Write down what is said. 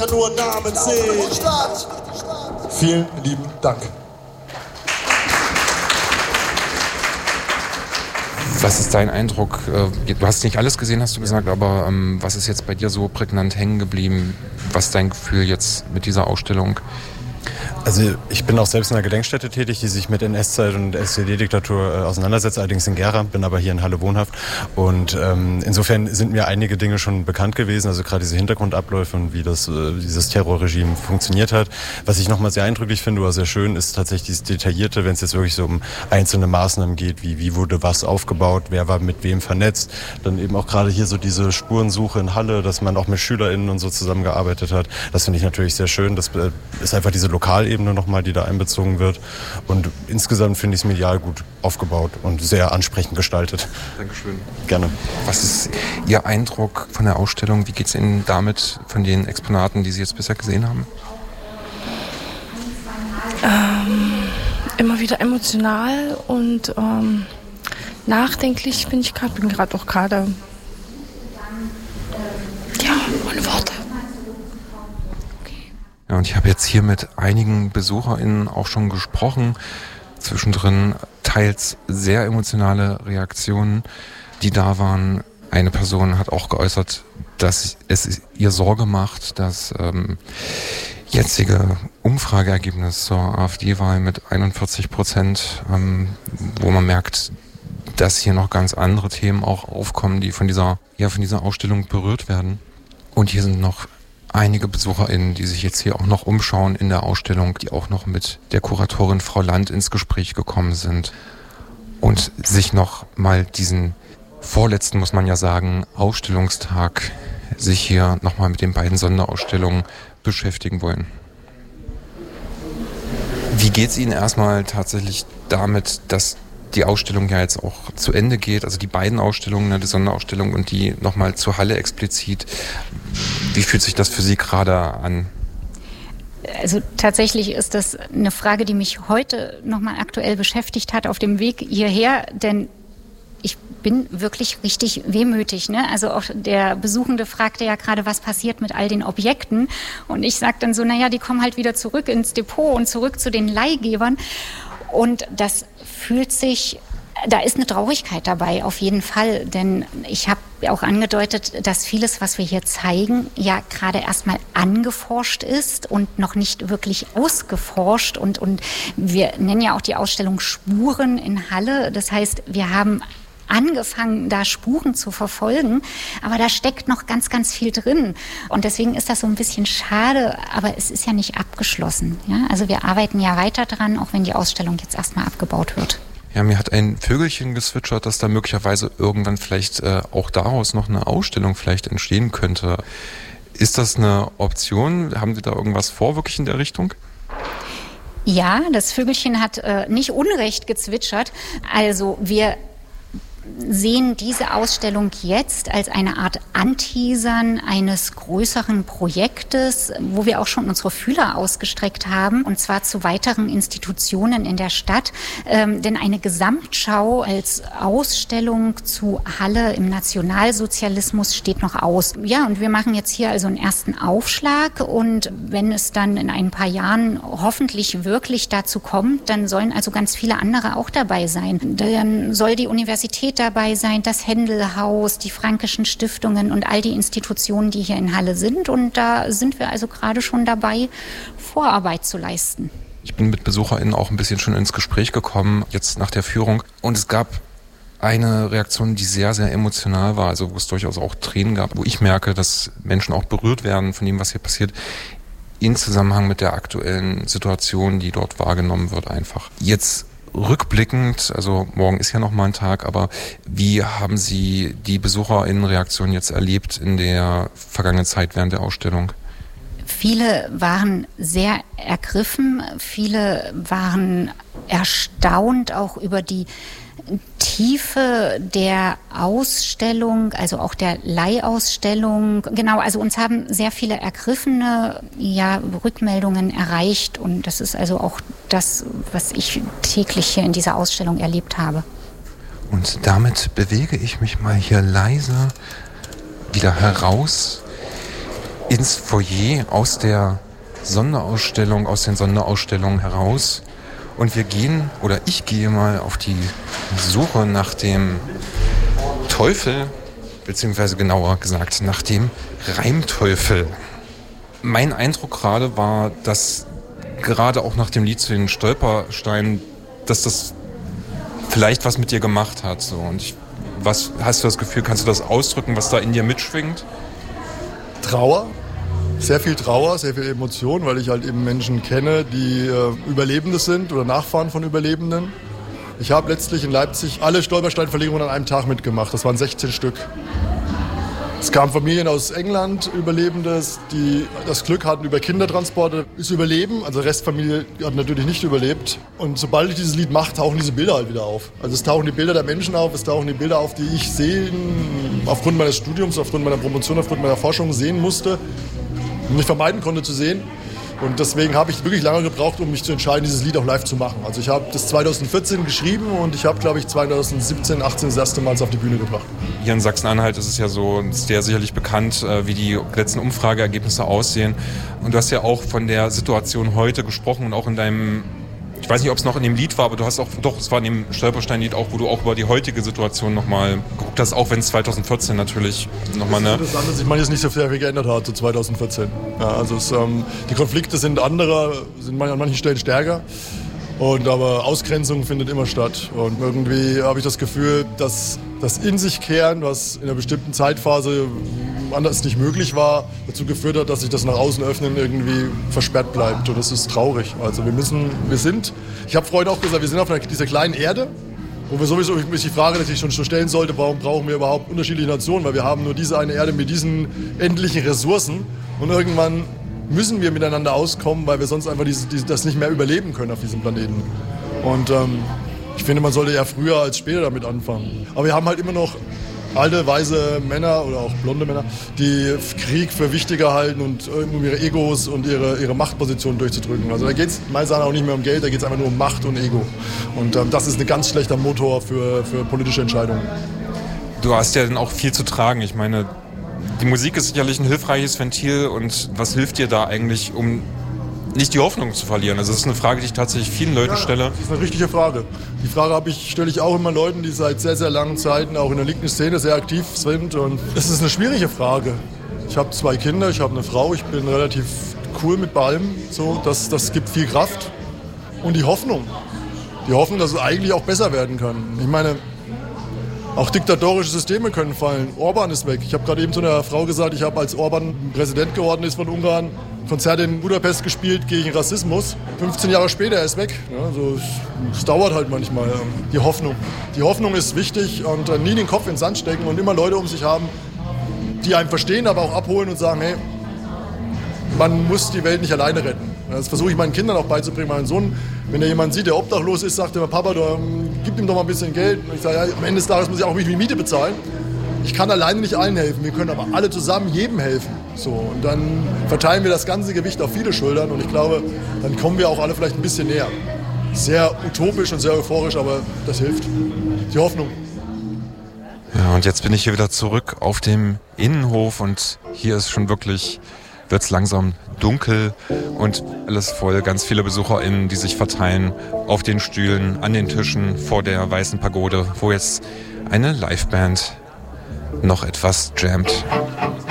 kann nur Namen zählen. Vielen lieben Dank. Was ist dein Eindruck? Du hast nicht alles gesehen, hast du gesagt, aber was ist jetzt bei dir so prägnant hängen geblieben? Was ist dein Gefühl jetzt mit dieser Ausstellung? Also ich bin auch selbst in einer Gedenkstätte tätig, die sich mit NS-Zeit und SED-Diktatur auseinandersetzt, allerdings in Gera, bin aber hier in Halle wohnhaft. Und insofern sind mir einige Dinge schon bekannt gewesen, also gerade diese Hintergrundabläufe und wie dieses Terrorregime funktioniert hat. Was ich nochmal sehr eindrücklich finde oder sehr schön, ist tatsächlich dieses Detaillierte, wenn es jetzt wirklich so um einzelne Maßnahmen geht, wie wurde was aufgebaut, wer war mit wem vernetzt. Dann eben auch gerade hier so diese Spurensuche in Halle, dass man auch mit SchülerInnen und so zusammengearbeitet hat. Das finde ich natürlich sehr schön. Das ist einfach diese Lokalebene nochmal, die da einbezogen wird. Und insgesamt finde ich es medial gut aufgebaut und sehr ansprechend gestaltet. Dankeschön. Gerne. Was ist Ihr Eindruck von der Ausstellung? Wie geht es Ihnen damit, von den Exponaten, die Sie jetzt bisher gesehen haben? Immer wieder emotional und nachdenklich bin ich gerade. Bin gerade auch ohne Worte. Ja, und ich habe jetzt hier mit einigen BesucherInnen auch schon gesprochen. Zwischendrin teils sehr emotionale Reaktionen, die da waren. Eine Person hat auch geäußert, dass es ihr Sorge macht, das jetzige Umfrageergebnis zur AfD-Wahl mit 41%, wo man merkt, dass hier noch ganz andere Themen auch aufkommen, die von dieser Ausstellung berührt werden. Und hier sind noch einige BesucherInnen, die sich jetzt hier auch noch umschauen in der Ausstellung, die auch noch mit der Kuratorin Frau Land ins Gespräch gekommen sind und sich noch mal diesen vorletzten, muss man ja sagen, Ausstellungstag sich hier nochmal mit den beiden Sonderausstellungen beschäftigen wollen. Wie geht es Ihnen erstmal tatsächlich damit, dass die Ausstellung ja jetzt auch zu Ende geht, also die beiden Ausstellungen, die Sonderausstellung und die nochmal zur Halle explizit. Wie fühlt sich das für Sie gerade an? Also tatsächlich ist das eine Frage, die mich heute nochmal aktuell beschäftigt hat auf dem Weg hierher, denn ich bin wirklich richtig wehmütig. Ne? Also auch der Besuchende fragte ja gerade, was passiert mit all den Objekten. Und ich sage dann so, die kommen halt wieder zurück ins Depot und zurück zu den Leihgebern. Und das fühlt sich, da ist eine Traurigkeit dabei, auf jeden Fall. Denn ich habe auch angedeutet, dass vieles, was wir hier zeigen, ja gerade erstmal angeforscht ist und noch nicht wirklich ausgeforscht. Und wir nennen ja auch die Ausstellung Spuren in Halle. Das heißt, wir haben angefangen, da Spuren zu verfolgen, aber da steckt noch ganz, ganz viel drin. Und deswegen ist das so ein bisschen schade, aber es ist ja nicht abgeschlossen. Ja? Also wir arbeiten ja weiter dran, auch wenn die Ausstellung jetzt erstmal abgebaut wird. Ja, mir hat ein Vögelchen gezwitschert, dass da möglicherweise irgendwann vielleicht auch daraus noch eine Ausstellung vielleicht entstehen könnte. Ist das eine Option? Haben Sie da irgendwas vor, wirklich in der Richtung? Ja, das Vögelchen hat nicht Unrecht gezwitschert. Also wir sehen diese Ausstellung jetzt als eine Art Anteasern eines größeren Projektes, wo wir auch schon unsere Fühler ausgestreckt haben, und zwar zu weiteren Institutionen in der Stadt. Denn eine Gesamtschau als Ausstellung zu Halle im Nationalsozialismus steht noch aus. Ja, und wir machen jetzt hier also einen ersten Aufschlag, und wenn es dann in ein paar Jahren hoffentlich wirklich dazu kommt, dann sollen also ganz viele andere auch dabei sein. Dann soll die Universität dabei sein, das Händel-Haus, die Frankischen Stiftungen und all die Institutionen, die hier in Halle sind. Und da sind wir also gerade schon dabei, Vorarbeit zu leisten. Ich bin mit BesucherInnen auch ein bisschen schon ins Gespräch gekommen, jetzt nach der Führung. Und es gab eine Reaktion, die sehr, sehr emotional war, also wo es durchaus auch Tränen gab, wo ich merke, dass Menschen auch berührt werden von dem, was hier passiert, in Zusammenhang mit der aktuellen Situation, die dort wahrgenommen wird einfach. Jetzt rückblickend, also morgen ist ja noch mal ein Tag, aber wie haben Sie die BesucherInnen-Reaktion jetzt erlebt in der vergangenen Zeit während der Ausstellung? Viele waren sehr ergriffen, viele waren erstaunt auch über die Tiefe der Ausstellung, also auch der Leihausstellung. Genau, also uns haben sehr viele ergriffene Rückmeldungen erreicht, und das ist also auch das, was ich täglich hier in dieser Ausstellung erlebt habe. Und damit bewege ich mich mal hier leise wieder heraus ins Foyer aus der Sonderausstellung, aus den Sonderausstellungen heraus. Und wir gehen, oder ich gehe mal auf die Suche nach dem Teufel, beziehungsweise genauer gesagt nach dem Reimteufel. Mein Eindruck gerade war, dass gerade auch nach dem Lied zu den Stolpersteinen, dass das vielleicht was mit dir gemacht hat. So. Und was hast du das Gefühl, kannst du das ausdrücken, was da in dir mitschwingt? Trauer, sehr viel Emotion, weil ich halt eben Menschen kenne, die Überlebende sind oder Nachfahren von Überlebenden. Ich habe letztlich in Leipzig alle Stolpersteinverlegungen an einem Tag mitgemacht. Das waren 16 Stück. Es kamen Familien aus England, Überlebende, die das Glück hatten, über Kindertransporte zu überleben. Also die Restfamilie hat natürlich nicht überlebt. Und sobald ich dieses Lied mache, tauchen diese Bilder halt wieder auf. Also es tauchen die Bilder der Menschen auf, es tauchen die Bilder auf, die ich aufgrund meines Studiums, aufgrund meiner Promotion, aufgrund meiner Forschung sehen musste und nicht vermeiden konnte zu sehen. Und deswegen habe ich wirklich lange gebraucht, um mich zu entscheiden, dieses Lied auch live zu machen. Also ich habe das 2014 geschrieben und ich habe, glaube ich, 2017, 18 das erste Mal auf die Bühne gebracht. Hier in Sachsen-Anhalt ist es ja so, ist dir sicherlich bekannt, wie die letzten Umfrageergebnisse aussehen. Und du hast ja auch von der Situation heute gesprochen und auch in deinem, ich weiß nicht, ob es noch in dem Lied war, aber du hast auch, doch, es war in dem Stolperstein-Lied auch, wo du auch über die heutige Situation nochmal geguckt hast, auch wenn es 2014 natürlich nochmal eine... Das ist anders. Ich meine, es nicht so viel geändert hat zu 2014. Ja, also die Konflikte sind andere, sind an manchen Stellen stärker. Aber Ausgrenzung findet immer statt. Und irgendwie habe ich das Gefühl, dass das In sich kehren, was in einer bestimmten Zeitphase anders nicht möglich war, dazu geführt hat, dass sich das nach außen öffnen irgendwie versperrt bleibt. Und das ist traurig. Also ich habe Freunde auch gesagt, wir sind auf dieser kleinen Erde, wo wir sowieso die Frage, die ich schon stellen sollte, warum brauchen wir überhaupt unterschiedliche Nationen? Weil wir haben nur diese eine Erde mit diesen endlichen Ressourcen. Und irgendwann müssen wir miteinander auskommen, weil wir sonst einfach das nicht mehr überleben können auf diesem Planeten. Und ich finde, man sollte eher früher als später damit anfangen. Aber wir haben halt immer noch alte, weise Männer oder auch blonde Männer, die Krieg für wichtiger halten und um ihre Egos und ihre Machtpositionen durchzudrücken. Also da geht es meines Erachtens auch nicht mehr um Geld, da geht es einfach nur um Macht und Ego. Und das ist ein ganz schlechter Motor für politische Entscheidungen. Du hast ja dann auch viel zu tragen. Ich meine, die Musik ist sicherlich ein hilfreiches Ventil und was hilft dir da eigentlich, um nicht die Hoffnung zu verlieren? Also das ist eine Frage, die ich tatsächlich vielen Leuten stelle. Das ist eine richtige Frage. Die Frage stelle ich auch immer Leuten, die seit sehr, sehr langen Zeiten auch in der linken Szene sehr aktiv sind. Und es ist eine schwierige Frage. Ich habe 2 Kinder, ich habe eine Frau, ich bin relativ cool mit allem. So, das gibt viel Kraft. Und die Hoffnung. Die Hoffnung, dass es eigentlich auch besser werden kann. Ich meine, auch diktatorische Systeme können fallen. Orban ist weg. Ich habe gerade eben zu einer Frau gesagt, ich habe, als Orban Präsident geworden ist von Ungarn, Konzerte in Budapest gespielt gegen Rassismus. 15 Jahre später, er ist weg. Ja, also es dauert halt manchmal. Die Hoffnung. Die Hoffnung ist wichtig und nie den Kopf in den Sand stecken und immer Leute um sich haben, die einen verstehen, aber auch abholen und sagen, hey, man muss die Welt nicht alleine retten. Das versuche ich meinen Kindern auch beizubringen. Mein Sohn, wenn er jemanden sieht, der obdachlos ist, sagt er, Papa, gib ihm doch mal ein bisschen Geld. Und ich sage, ja, am Ende des Tages muss ich auch die Miete bezahlen. Ich kann alleine nicht allen helfen, wir können aber alle zusammen jedem helfen. So, und dann verteilen wir das ganze Gewicht auf viele Schultern und ich glaube, dann kommen wir auch alle vielleicht ein bisschen näher. Sehr utopisch und sehr euphorisch, aber das hilft. Die Hoffnung. Ja, und jetzt bin ich hier wieder zurück auf dem Innenhof und hier ist schon wirklich, wird's langsam dunkel und alles voll, ganz viele BesucherInnen, die sich verteilen auf den Stühlen, an den Tischen vor der Weißen Pagode, wo jetzt eine Liveband noch etwas jammt.